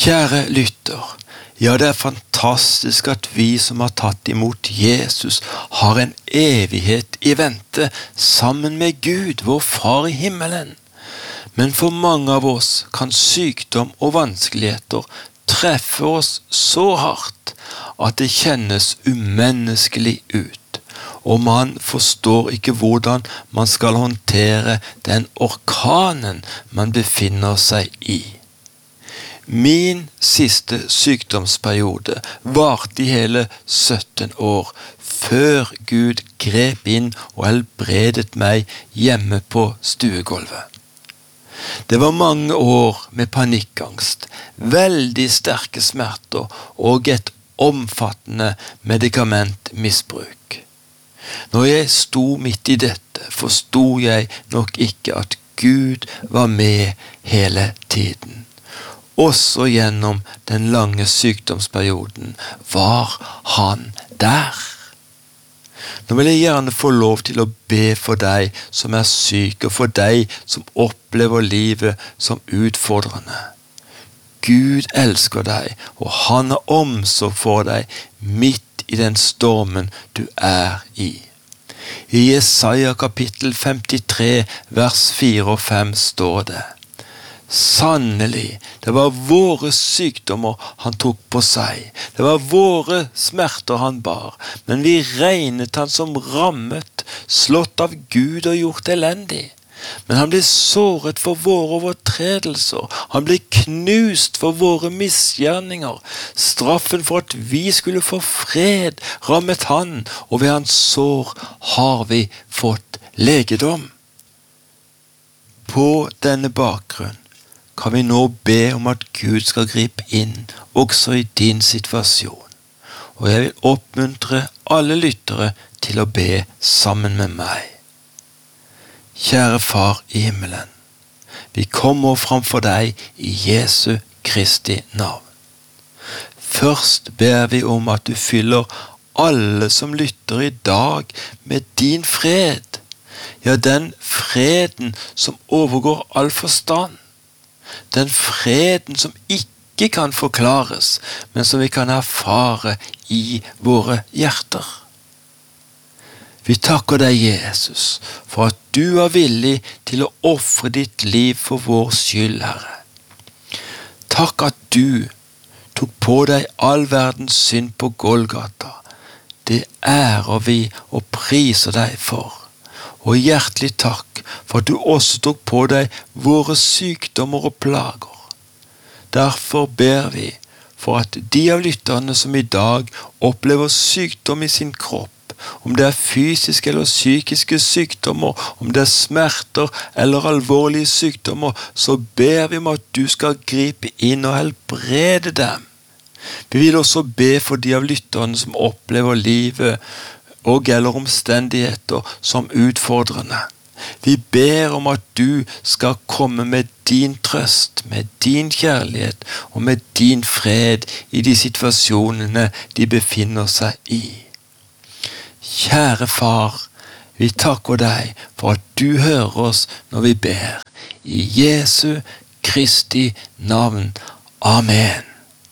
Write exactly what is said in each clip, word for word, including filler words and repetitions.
Kjære lytter, ja, det er fantastisk at vi som har tatt imot Jesus har en evighet i vente sammen med Gud, vår Far i himmelen. Men for mange av oss kan sykdom og vanskeligheter treffe oss så hardt at det kjennes umenneskelig ut, og man forstår ikke hvordan man skal håndtere den orkanen man befinner seg i. Min siste sykdomsperiode varte i hele sytten år, før Gud grep inn og helbredet meg hjemme på stuegulvet. Det var mange år med panikkangst, veldig sterke smerter og et omfattende medikamentmisbruk. Når jeg sto midt i dette, forstod jeg nok ikke at Gud var med hele tiden. Også gjennom den lange sykdomsperioden var han der. Nå vil jeg gjerne få lov til å be for deg som er syk, og for deg som opplever livet som utfordrende. Gud elsker deg, og han har omsorg for deg midt i den stormen du er i. I Jesaja kapittel femtitre, vers fire og fem står det: Sannelig, det var våre sykdommer han tok på seg. Det var våre smerter han bar, men vi regnet han som rammet, slått av Gud og gjort elendig. Men han ble såret for våre overtredelser, han ble knust for våre misgjerninger. Straffen for at vi skulle få fred rammet han, og ved hans sår har vi fått legedom. På denne bakgrunn kan vi nå be om at Gud skal gripe inn også i din situasjon. Og jeg vil oppmuntre alle lyttere til å be sammen med meg. Kjære Far i himmelen, vi kommer framfor deg i Jesu Kristi navn. Først ber vi om at du fyller alle som lytter i dag med din fred. Ja, den freden som overgår all forstand. Den freden som ikke kan forklares, men som vi kan erfare i våre hjerter. Vi takker deg, Jesus, for at du er villig til å ofre ditt liv for vår skyld, Herre. Takk at du tok på deg all verdens synd på Golgata. Det ærer vi og priser deg for. Og hjertelig takk for at du også tok på deg våre sykdommer og plager. Derfor ber vi for at de av lytterne som i dag opplever sykdom i sin kropp, om det er fysiske eller psykiske sykdommer, om det er smerter eller alvorlige sykdommer, så ber vi om at du skal gripe inn og helbrede dem. Vi vil også be for de av lytterne som opplever livet og eller omstendigheter som utfordrende. Vi ber om at du skal komme med din trøst, med din kjærlighet og med din fred i de situasjonene de befinner seg i. Kjære Far, vi takker deg for at du hører oss når vi ber. I Jesu Kristi navn. Amen.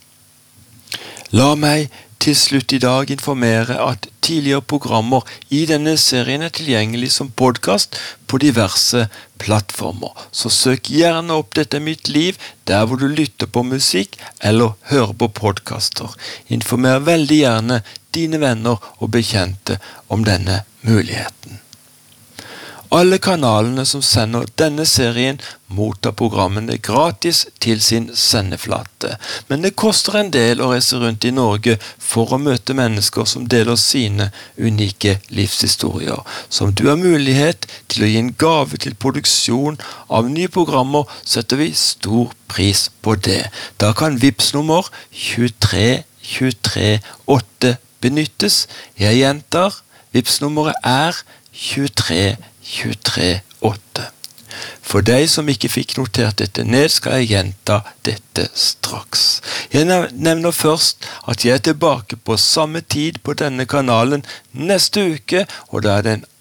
La meg til slutt i dag informere at tidligere programmer i denne serien er tilgjengelig som podcast på diverse plattformer. Så søk gjerne opp Dette er mitt liv der hvor du lytter på musikk eller hører på podcaster. Informer veldig gjerne dine venner og bekjente om denne muligheten. Alle kanalene som sender denne serien mottar programmene gratis til sin sendeflate. Men det koster en del å reise rundt i Norge for å møte mennesker som deler sine unike livshistorier. Som du har mulighet til å gi en gave til produksjon av nye programmer, setter vi stor pris på det. Da kan Vipps-nummer tjuetre tjuetre åtte benyttes. Jeg gjentar, Vipps-nummeret er tjuetre tjuetre åtte. For deg som ikke fikk notert dette ned, skal jeg gjenta dette straks. Jeg nevner først at jeg er tilbake på samme tid på denne kanalen neste uke, og da er det en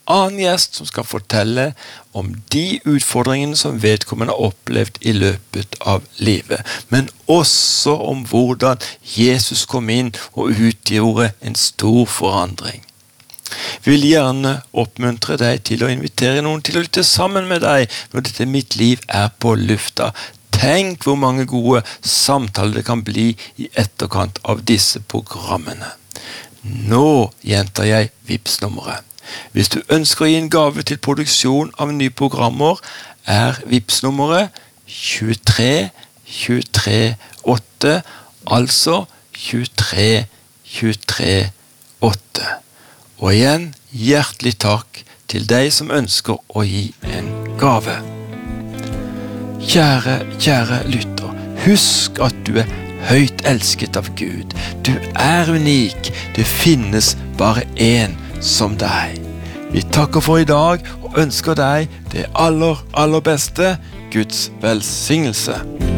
annen gjest som skal fortelle om de utfordringene som vedkommende har opplevd i løpet av livet, men også om hvordan Jesus kom inn og utgjorde en stor forandring. Vi vil gjerne oppmuntre deg til å invitere noen til å lytte sammen med deg når dette Mitt liv er på lufta. Tenk hvor mange gode samtaler det kan bli i etterkant av disse programmene. Nå gjentar jeg Vipps-nummeret. Hvis du ønsker å gi en gave til produksjon av nye programmer, er Vipps-nummeret tjuetre tjuetre åtte, altså tjuetre tjuetre åtte. Og igjen, hjertelig takk til deg som ønsker å gi en gave. Kjære, kjære lytter, husk at du er høyt elsket av Gud. Du er unik, det finnes bare en som deg. Vi takker for i dag og ønsker deg det aller, aller beste. Guds velsignelse.